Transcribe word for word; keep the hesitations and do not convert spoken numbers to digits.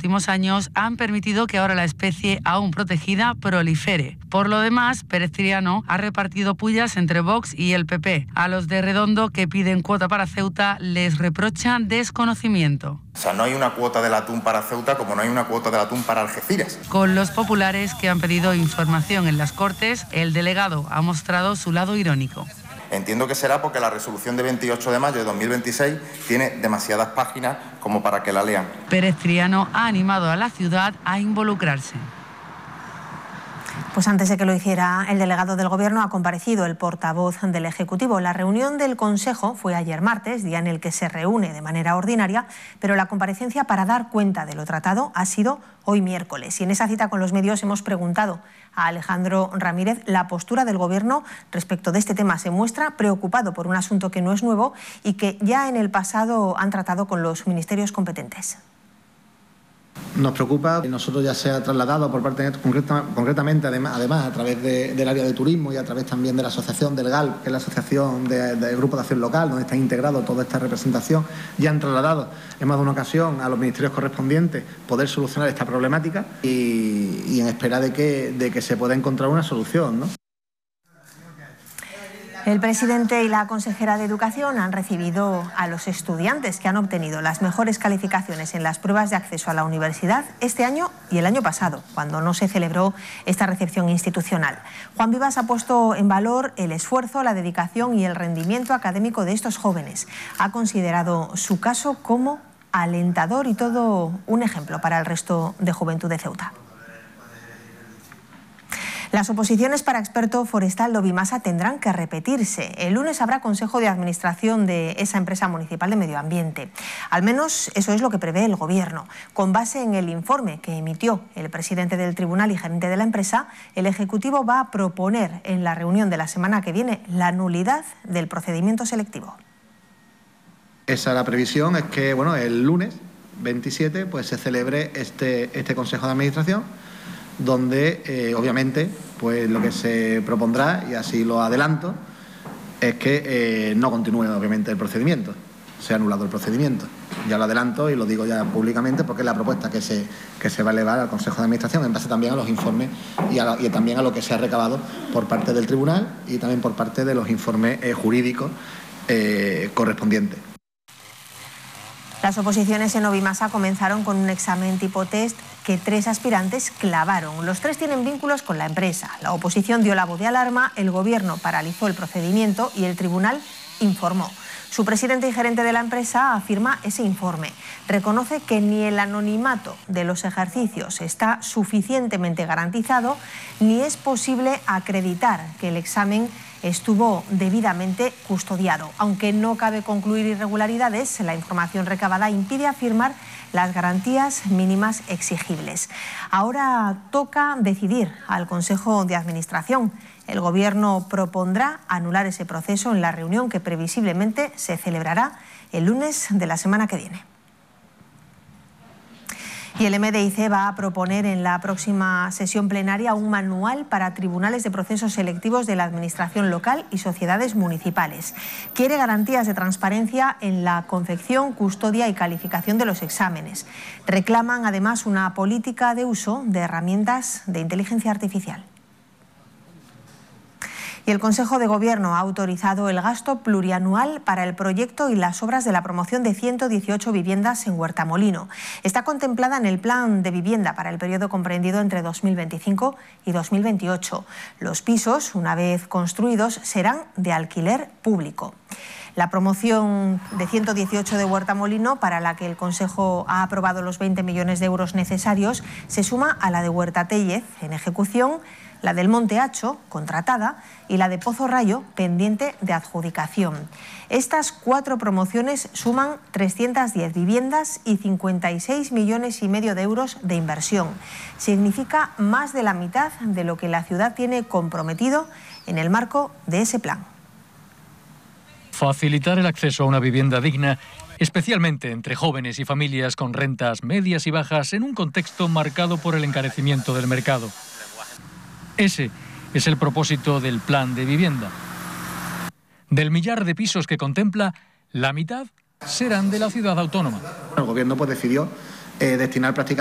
últimos años han permitido que ahora la especie aún protegida prolifere. Por lo demás, Pérez Triano ha repartido pullas entre Vox y el P P. A los de Redondo, que piden cuota para Ceuta, les reprochan desconocimiento. O sea, no hay una cuota del atún para Ceuta como no hay una cuota del atún para Algeciras. Con los populares, que han pedido información en las Cortes, el delegado ha mostrado su lado irónico. Entiendo que será porque la resolución de veintiocho de mayo de dos mil veintiséis tiene demasiadas páginas como para que la lean. Pérez Triano ha animado a la ciudad a involucrarse. Pues antes de que lo hiciera el delegado del Gobierno ha comparecido el portavoz del Ejecutivo. La reunión del Consejo fue ayer martes, día en el que se reúne de manera ordinaria, pero la comparecencia para dar cuenta de lo tratado ha sido hoy miércoles. Y en esa cita con los medios hemos preguntado a Alejandro Ramírez la postura del Gobierno respecto de este tema. Se muestra preocupado por un asunto que no es nuevo y que ya en el pasado han tratado con los ministerios competentes. Nos preocupa, nosotros ya se ha trasladado por parte de, concreta, concretamente además, además a través de, del área de turismo y a través también de la asociación del G A L, que es la asociación del de Grupo de Acción Local, donde está integrado toda esta representación, ya han trasladado en más de una ocasión a los ministerios correspondientes poder solucionar esta problemática y, y en espera de que, de que se pueda encontrar una solución, ¿no? El presidente y la consejera de Educación han recibido a los estudiantes que han obtenido las mejores calificaciones en las pruebas de acceso a la universidad este año y el año pasado, cuando no se celebró esta recepción institucional. Juan Vivas ha puesto en valor el esfuerzo, la dedicación y el rendimiento académico de estos jóvenes. Ha considerado su caso como alentador y todo un ejemplo para el resto de juventud de Ceuta. Las oposiciones para experto forestal Dovimasa tendrán que repetirse. El lunes habrá consejo de administración de esa empresa municipal de medio ambiente. Al menos eso es lo que prevé el Gobierno. Con base en el informe que emitió el presidente del tribunal y gerente de la empresa, el Ejecutivo va a proponer en la reunión de la semana que viene la nulidad del procedimiento selectivo. Esa es la previsión, es que bueno, el lunes veintisiete pues, se celebre este, este consejo de administración, donde eh, obviamente pues lo que se propondrá, y así lo adelanto, es que eh, no continúe obviamente el procedimiento, se ha anulado el procedimiento. Ya lo adelanto y lo digo ya públicamente porque es la propuesta que se, que se va a elevar al Consejo de Administración en base también a los informes y, a la, y también a lo que se ha recabado por parte del Tribunal y también por parte de los informes eh, jurídicos eh, correspondientes. Las oposiciones en Dovimasa comenzaron con un examen tipo test que tres aspirantes clavaron. Los tres tienen vínculos con la empresa. La oposición dio la voz de alarma, el Gobierno paralizó el procedimiento y el tribunal informó. Su presidente y gerente de la empresa afirma ese informe. Reconoce que ni el anonimato de los ejercicios está suficientemente garantizado, ni es posible acreditar que el examen estuvo debidamente custodiado. Aunque no cabe concluir irregularidades, la información recabada impide afirmar las garantías mínimas exigibles. Ahora toca decidir al Consejo de Administración. El Gobierno propondrá anular ese proceso en la reunión que previsiblemente se celebrará el lunes de la semana que viene. Y el M D I C va a proponer en la próxima sesión plenaria un manual para tribunales de procesos selectivos de la Administración local y sociedades municipales. Quiere garantías de transparencia en la confección, custodia y calificación de los exámenes. Reclaman además una política de uso de herramientas de inteligencia artificial. Y el Consejo de Gobierno ha autorizado el gasto plurianual para el proyecto y las obras de la promoción de ciento dieciocho viviendas en Huertamolino. Está contemplada en el plan de vivienda para el periodo comprendido entre dos mil veinticinco y dos mil veintiocho. Los pisos, una vez construidos, serán de alquiler público. La promoción de ciento dieciocho de Huertamolino, para la que el Consejo ha aprobado los veinte millones de euros necesarios, se suma a la de Huerta Téllez, en ejecución, la del Monte Hacho, contratada, y la de Pozo Rayo, pendiente de adjudicación. Estas cuatro promociones suman trescientas diez viviendas y cincuenta y seis millones y medio de euros de inversión. Significa más de la mitad de lo que la ciudad tiene comprometido en el marco de ese plan. Facilitar el acceso a una vivienda digna, especialmente entre jóvenes y familias con rentas medias y bajas, en un contexto marcado por el encarecimiento del mercado. Ese es el propósito del plan de vivienda. Del millar de pisos que contempla, la mitad serán de la ciudad autónoma. El Gobierno pues decidió eh, destinar prácticamente